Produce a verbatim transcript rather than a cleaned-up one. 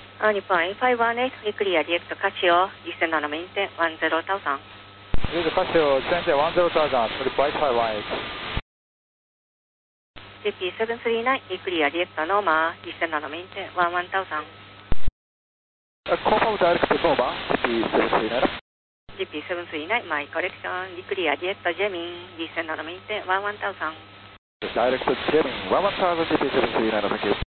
Uh, Nippon A five one eight, weekly direct Casio, descend on maintain one zero thousand. This is Casio, descend one zero thousand, Nippon A five one eight. J P seven three nine, weekly direct Noma, descend on maintain one one thousand. Uh, confirm direct Noma, J P seven three nine. J P seven three nine, my correction, weekly direct Gemini, descend on maintain one one thousand. Direct Gemini, one one thousand, J P seven three nine, thank you.